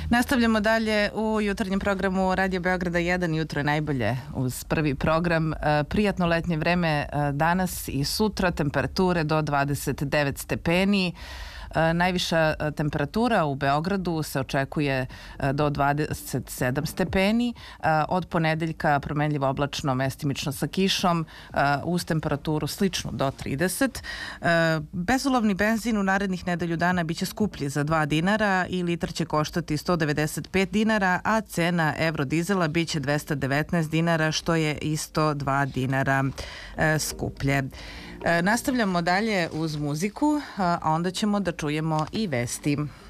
Nastavljamo dalje u jutarnjem programu Radio Beograda 1. Jutro je najbolje uz prvi program. Prijatno letnje vreme danas i sutra, temperature do 29 stepeni. Najviša temperatura u Beogradu se očekuje do 27 stepeni. Od ponedeljka promenljivo oblačno, mestimično sa kišom, uz temperaturu sličnu do 30. Bezolovni benzin u narednih nedelju dana biće skuplji za 2 dinara i litar će koštati 195 dinara, a cena eurodizela biće 219 dinara, što je isto 2 dinara skuplje. Nastavljamo dalje uz muziku, a onda ćemo da čujemo i vesti.